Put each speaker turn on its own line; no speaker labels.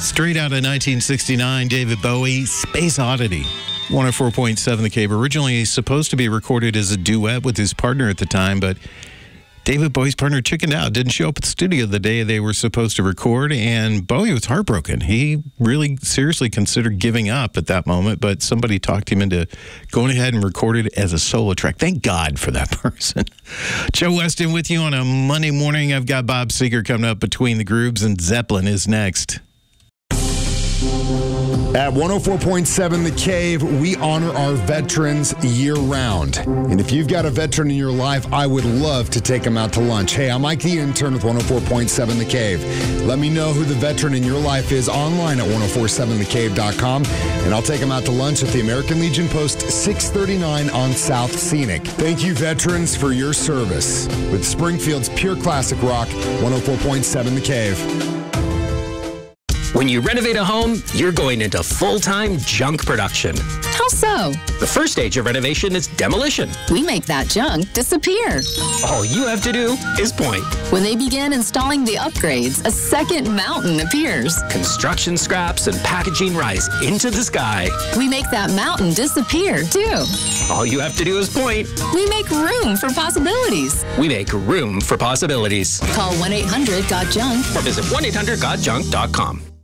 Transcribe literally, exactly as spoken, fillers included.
Straight out of nineteen sixty-nine, David Bowie, Space Oddity. one oh four point seven The Cave. Originally supposed to be recorded as a duet with his partner at the time, but David Bowie's partner chickened out, didn't show up at the studio the day they were supposed to record, and Bowie was heartbroken. He really seriously considered giving up at that moment, but somebody talked him into going ahead and recorded it as a solo track. Thank God for that person. Joe Weston with you on a Monday morning. I've got Bob Seger coming up between the grooves, and Zeppelin is next.
At one oh four point seven The Cave, we honor our veterans year-round. And if you've got a veteran in your life, I would love to take them out to lunch. Hey, I'm Mike the Intern with one oh four point seven The Cave. Let me know who the veteran in your life is online at ten forty-seven the cave dot com, and I'll take them out to lunch at the American Legion Post six thirty-nine on South Scenic. Thank you, veterans, for your service. With Springfield's pure classic rock, one oh four point seven The Cave.
When you renovate a home, you're going into full-time junk production.
How so?
The first stage of renovation is demolition.
We make that junk disappear.
All you have to do is point.
When they begin installing the upgrades, a second mountain appears.
Construction scraps and packaging rise into the sky.
We make that mountain disappear, too.
All you have to do is point.
We make room for possibilities.
We make room for possibilities.
Call one eight hundred got junk
or visit one eight hundred got junk dot com.